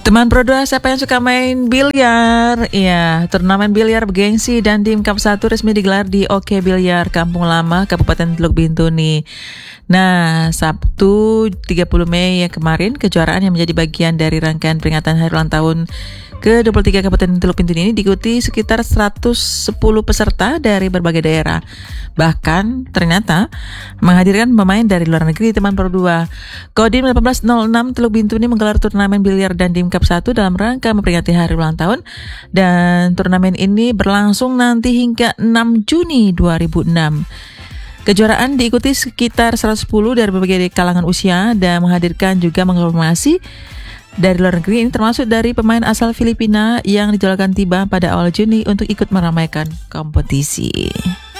Teman Pro 2, siapa yang suka main biliar? Iya, turnamen biliar bergengsi Dandim Cup 1 resmi digelar di OK Bilyar Kampung Lama, Kabupaten Teluk Bintuni. Nah, Sabtu 30 Mei yang kemarin, kejuaraan yang menjadi bagian dari rangkaian peringatan hari ulang tahun ke-23 Kabupaten Teluk Bintuni ini diikuti sekitar 110 peserta dari berbagai daerah. Bahkan ternyata menghadirkan pemain dari luar negeri. Teman Pro 2. Kodim 1806 Teluk Bintuni menggelar turnamen biliar Dandim Cup 1 dalam rangka memperingati hari ulang tahun, dan turnamen ini berlangsung nanti hingga 6 Juni 2006. Kejuaraan diikuti sekitar 110 dari berbagai kalangan usia dan menghadirkan juga mengonfirmasi dari luar negeri, ini termasuk dari pemain asal Filipina yang dijadwalkan tiba pada awal Juni untuk ikut meramaikan kompetisi.